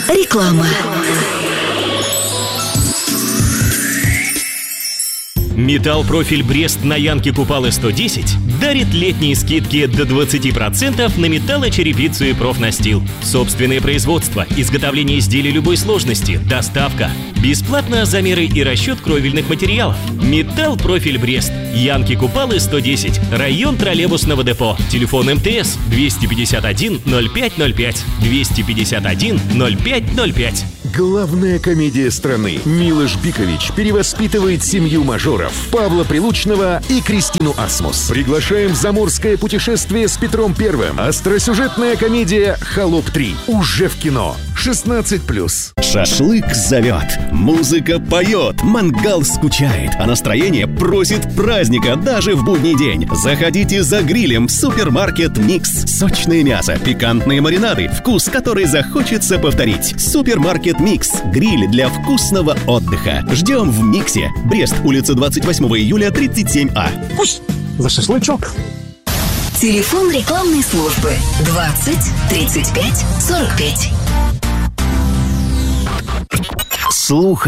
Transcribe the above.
Реклама. Металл-профиль Брест на Янке Купалы 110 дарит летние скидки до 20% на металлочерепицу и профнастил. Собственное производство, изготовление изделий любой сложности, доставка. Бесплатно замеры и расчет кровельных материалов. Металл-профиль Брест. Янки Купалы 110. Район троллейбусного депо. Телефон МТС 251 0505. 251 0505. Главная комедия страны. Милош Бикович перевоспитывает семью мажоров Павла Прилучного и Кристину Асмус. Приглашаем в заморское путешествие с Петром Первым. Остросюжетная комедия «Холоп 3». Уже в кино. 16+. Шашлык зовет, музыка поет, мангал скучает, а настроение просит праздника даже в будний день. Заходите за грилем в супермаркет «Микс». Сочное мясо, пикантные маринады, вкус, который захочется повторить. Супермаркет «Микс». Гриль для вкусного отдыха. Ждем в «Миксе». Брест, улица 28 июля, 37А. Пусть за шашлычок. Телефон рекламной службы 20 35 45. Слух